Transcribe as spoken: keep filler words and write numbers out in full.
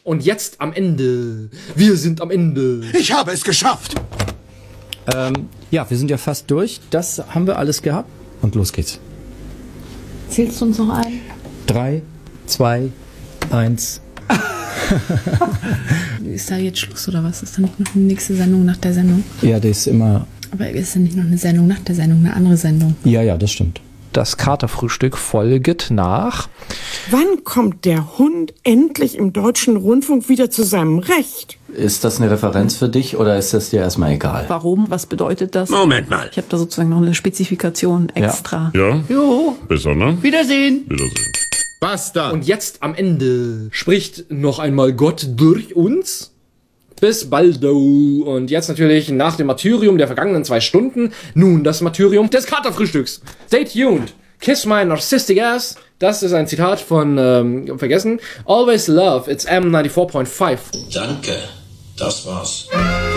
Und jetzt am Ende. Wir sind am Ende. Ich habe es geschafft. Ähm, ja, wir sind ja fast durch. Das haben wir alles gehabt. Und los geht's. Zählst du uns noch ein? Drei, zwei, eins. Ist da jetzt Schluss oder was? Ist da nicht noch eine nächste Sendung nach der Sendung? Ja, das ist immer... Aber ist da nicht noch eine Sendung nach der Sendung, eine andere Sendung? Ja, ja, das stimmt. Das Katerfrühstück folget nach. Wann kommt der Hund endlich im deutschen Rundfunk wieder zu seinem Recht? Ist das eine Referenz für dich oder ist das dir erstmal egal? Warum? Was bedeutet das? Moment mal. Ich habe da sozusagen noch eine Spezifikation extra. Ja? Jo. Besser, ne? Wiedersehen. Wiedersehen. Basta. Und jetzt am Ende spricht noch einmal Gott durch uns. Bis baldo. Und jetzt natürlich nach dem Martyrium der vergangenen zwei Stunden nun das Martyrium des Katerfrühstücks. Stay tuned. Kiss my narcissistic ass. Das ist ein Zitat von, ähm, vergessen. Always love, it's M neunundneunzig Komma fünf. Danke. Das war's.